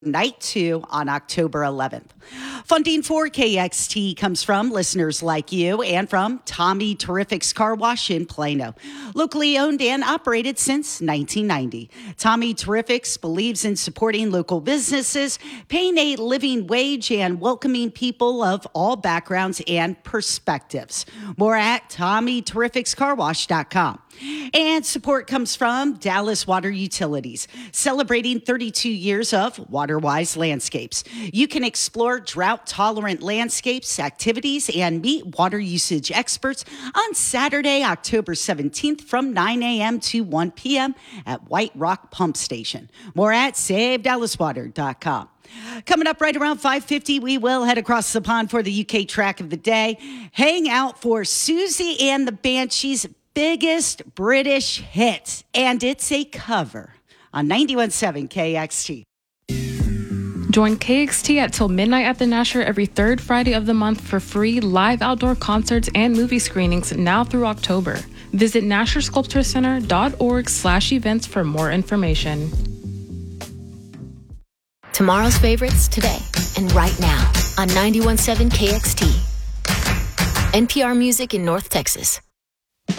Night 2 on October 11th. Funding for KXT comes from listeners like you and from Tommy Terrific's Car Wash in Plano. Locally owned and operated since 1990. Tommy Terrific's believes in supporting local businesses, paying a living wage, and welcoming people of all backgrounds and perspectives. More at TommyTerrificsCarWash.com. And support comes from Dallas Water Utilities, celebrating 32 years of water-wise landscapes. You can explore drought-tolerant landscapes, activities, and meet water usage experts on Saturday, October 17th from 9 a.m. to 1 p.m. at White Rock Pump Station. More at SaveDallasWater.com. Coming up right around 5:50, we will head across the pond for the UK track of the day. Hang out for Susie and the Banshees' biggest British hit, and it's a cover on 91.7 KXT. Join KXT at till midnight at the Nasher every third Friday of the month for free live outdoor concerts and movie screenings now through October. Visit NasherSculptorCenter.org/events for more information. Tomorrow's favorites today and right now on 91.7 KXT. NPR Music in North Texas.